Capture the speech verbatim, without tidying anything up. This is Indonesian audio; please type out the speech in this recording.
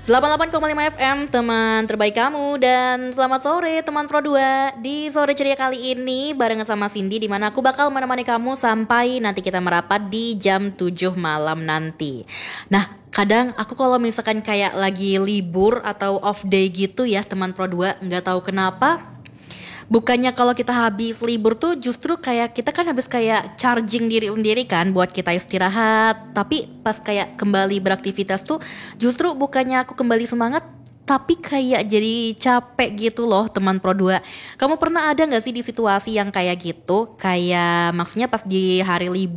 delapan puluh delapan koma lima F M, teman terbaik kamu. Dan selamat sore teman Pro dua. Di sore ceria kali ini barengan sama Cindy, di mana aku bakal menemani kamu sampai nanti kita merapat di jam tujuh malam nanti. Nah, kadang aku kalau misalkan kayak lagi libur atau off day gitu ya teman Pro dua, nggak tahu kenapa, bukannya kalau kita habis libur tuh justru kayak kita kan habis kayak charging diri sendiri kan buat kita istirahat. Tapi pas kayak kembali beraktivitas tuh justru bukannya aku kembali semangat, tapi kayak jadi capek gitu loh teman Pro dua. Kamu pernah ada gak sih di situasi yang kayak gitu? Kayak maksudnya pas di hari libur